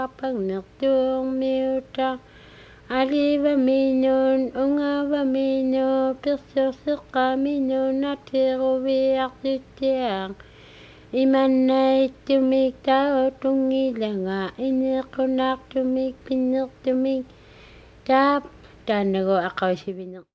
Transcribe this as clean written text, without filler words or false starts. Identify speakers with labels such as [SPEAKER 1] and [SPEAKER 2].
[SPEAKER 1] pagnertuang miuta aliva minun ungava minu pirsusiqa minu natiruviartitiang imannaitumik tautungilanga iniqunartumik pinnertumik taap taannagu aqavisivineq